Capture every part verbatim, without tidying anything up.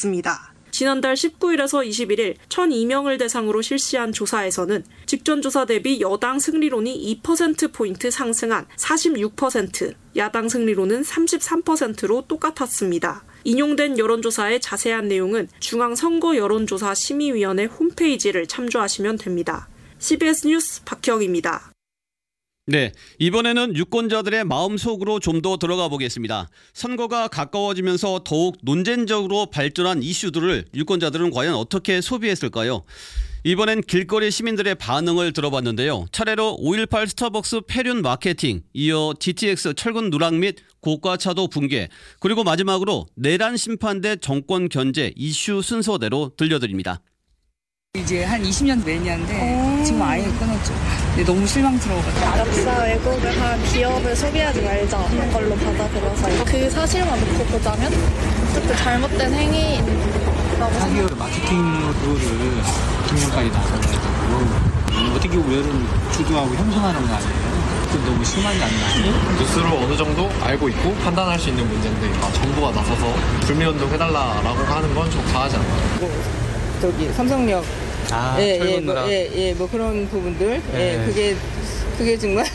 높았습니다. 지난달 십구일에서 이십일일 천이 명을 대상으로 실시한 조사에서는 직전 조사 대비 여당 승리론이 이 퍼센트포인트 상승한 사십육 퍼센트, 야당 승리론은 삼십삼 퍼센트로 똑같았습니다. 인용된 여론조사의 자세한 내용은 중앙선거여론조사심의위원회 홈페이지를 참조하시면 됩니다. 씨비에스 뉴스 박형입니다. 네, 이번에는 유권자들의 마음속으로 좀 더 들어가 보겠습니다. 선거가 가까워지면서 더욱 논쟁적으로 발전한 이슈들을 유권자들은 과연 어떻게 소비했을까요? 이번엔 길거리 시민들의 반응을 들어봤는데요. 차례로 오일팔 스타벅스 폐륜 마케팅, 이어 디티엑스 철근 누락 및 고가차도 붕괴, 그리고 마지막으로 내란 심판 대 정권 견제 이슈 순서대로 들려드립니다. 이제 한 이십 년 내년인데 지금 아예 끊었죠. 근데 너무 실망스러워가지고. 역사 왜곡을 한 기업을 소비하지 말자 하는 걸로 받아들여서 그 사실만 놓고 보자면 그때 잘못된 행위라고 사기업 마케팅으로 그거를 대통령까지 나서가지고 어떻게 우열은 주도하고 형성하는 거 아니에요? 그건 너무 심하지 않나? 뉴스를 어느 정도 알고 있고 판단할 수 있는 문제인데 아, 정부가 나서서 불매운동 해달라라고 하는 건 좀 과하지 않나요? 저기 삼성역 아, 예, 철근 예, 뭐, 누락. 예, 예, 뭐 그런 부분들 네. 예, 그게 그게 정말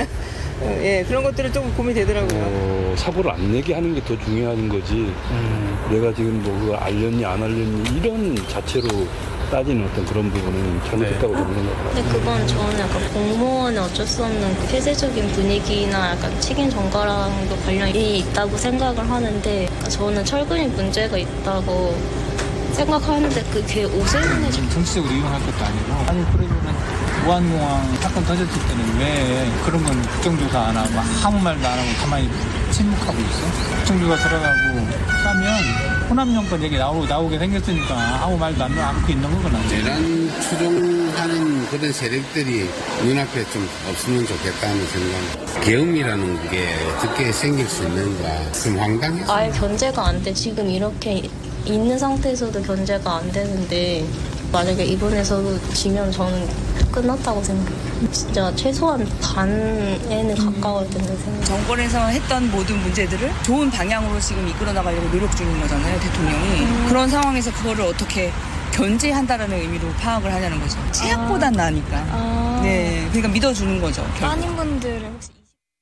예, 그런 것들은 조금 고민이 되더라고요. 어, 사고를 안 내게 하는 게 더 중요한 거지. 음. 내가 지금 뭐 그거 알렸니 안 알렸니 이런 자체로 따지는 어떤 그런 부분은 잘못했다고 저는 생각합니다. 근데 그건 저는 약간 공무원의 어쩔 수 없는 그 폐쇄적인 분위기나 약간 책임 전가랑도 관련이 있다고 생각을 하는데 저는 철근이 문제가 있다고 생각하는데 그게 오세훈의 지금 정치적으로 이용할 것도 아니고 아니 그러면은 무한공항 사건 터졌을 때는 왜 그런 건 국정조사 안 하고 아무 말도 안 하고 가만히 침묵하고 있어? 국정조사 들어가고 하면 호남 정권 얘기 나오고 나오게 생겼으니까 아무 말도 안 하고 있는 거구나. 내란 추종하는 그런 세력들이 눈앞에 좀 없으면 좋겠다는 생각. 계엄이라는 게 어떻게 생길 수 있는가 좀 황당해서. 아예 견제가 안 돼. 지금 이렇게 있는 상태에서도 견제가 안 되는데 만약에 이번에서도 지면 저는 끝났다고 생각해요. 진짜 최소한 반에는 가까워야 된다고 생각해요. 정권에서 했던 모든 문제들을 좋은 방향으로 지금 이끌어 나가려고 노력 중인 거잖아요, 대통령이. 음. 그런 상황에서 그거를 어떻게 견제한다라는 의미로 파악을 하냐는 거죠. 치약보단 나으니까. 아. 네, 그러니까 믿어주는 거죠. 결국. 따님분들은 혹시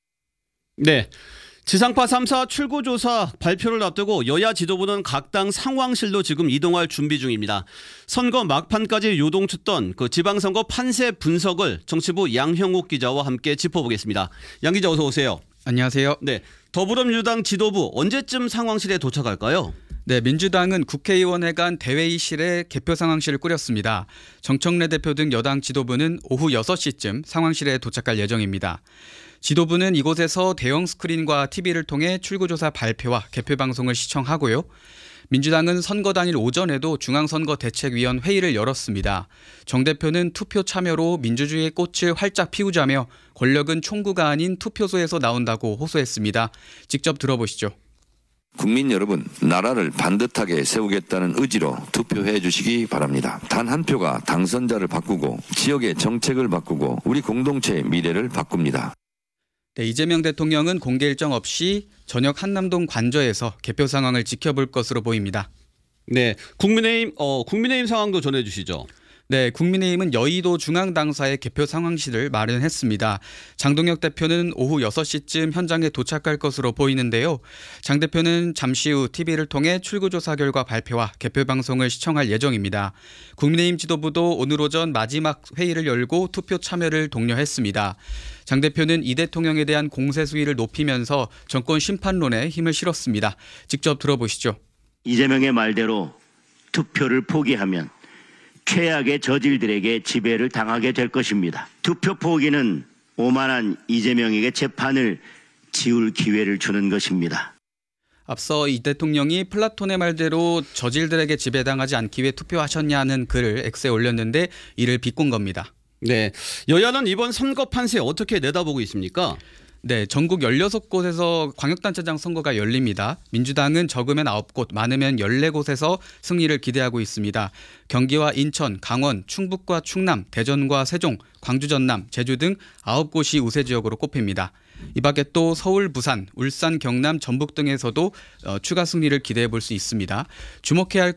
네. 지상파 삼 사 출구조사 발표를 앞두고 여야 지도부는 각 당 상황실로 지금 이동할 준비 중입니다. 선거 막판까지 요동쳤던 그 지방선거 판세 분석을 정치부 양형욱 기자와 함께 짚어보겠습니다. 양 기자 어서 오세요. 안녕하세요. 네, 더불어민주당 지도부 언제쯤 상황실에 도착할까요? 네, 민주당은 국회의원회관 대회의실에 개표 상황실을 꾸렸습니다. 정청래 대표 등 여당 지도부는 오후 여섯 시쯤 상황실에 도착할 예정입니다. 지도부는 이곳에서 대형 스크린과 티비를 통해 출구조사 발표와 개표 방송을 시청하고요. 민주당은 선거 당일 오전에도 중앙선거대책위원 회의를 열었습니다. 정 대표는 투표 참여로 민주주의의 꽃을 활짝 피우자며 권력은 총구가 아닌 투표소에서 나온다고 호소했습니다. 직접 들어보시죠. 국민 여러분, 나라를 반듯하게 세우겠다는 의지로 투표해 주시기 바랍니다. 단 한 표가 당선자를 바꾸고 지역의 정책을 바꾸고 우리 공동체의 미래를 바꿉니다. 네, 이재명 대통령은 공개 일정 없이 저녁 한남동 관저에서 개표 상황을 지켜볼 것으로 보입니다. 네, 국민의힘 어, 국민의힘 상황도 전해주시죠. 네, 국민의힘은 여의도 중앙당사에 개표 상황실을 마련했습니다. 장동혁 대표는 오후 여섯 시쯤 현장에 도착할 것으로 보이는데요. 장 대표는 잠시 후 티비를 통해 출구조사 결과 발표와 개표 방송을 시청할 예정입니다. 국민의힘 지도부도 오늘 오전 마지막 회의를 열고 투표 참여를 독려했습니다. 장 대표는 이 대통령에 대한 공세 수위를 높이면서 정권 심판론에 힘을 실었습니다. 직접 들어보시죠. 이재명의 말대로 투표를 포기하면 최악의 저질들에게 지배를 당하게 될 것입니다. 투표 포기는 오만한 이재명에게 재판을 지울 기회를 주는 것입니다. 앞서 이 대통령이 플라톤의 말대로 저질들에게 지배당하지 않기 위해 투표하셨냐는 글을 X에 올렸는데 이를 비꼰 겁니다. 네, 여야는 이번 선거 판세 어떻게 내다보고 있습니까? 네, 전국 열여섯 곳에서 광역단체장 선거가 열립니다. 민주당은 적으면 아홉 곳, 많으면 열네 곳에서 승리를 기대하고 있습니다. 경기와 인천, 강원, 충북과 충남, 대전과 세종, 광주 전남, 제주 등 아홉 곳이 우세 지역으로 꼽힙니다. 이 밖에 또 서울, 부산, 울산, 경남, 전북 등에서도 추가 승리를 기대해 볼 수 있습니다. 주목해야 할